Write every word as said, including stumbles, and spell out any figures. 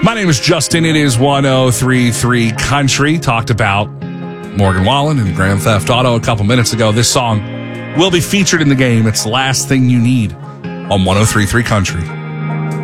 My name is Justin. It is one oh three point three Country. Talked about Morgan Wallen and Grand Theft Auto a couple minutes ago. This song will be featured in the game. It's the last thing you need on one oh three point three Country.